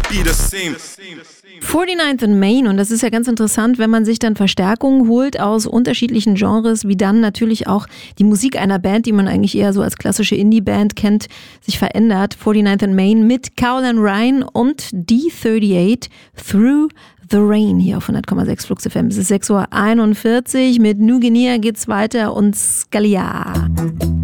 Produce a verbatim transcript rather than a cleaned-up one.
be the same. forty-ninth and Main, und das ist ja ganz interessant, wenn man sich dann Verstärkungen holt aus unterschiedlichen Genres, wie dann natürlich auch die Musik einer Band, die man eigentlich eher so als klassische Indie-Band kennt, sich verändert. forty-ninth and Main mit Cowell and Ryan und D thirty-eight, Through the Rain, hier auf hundert Komma sechs Flux F M. Es ist sechs Uhr einundvierzig, mit New Guinea geht's weiter und Scalia.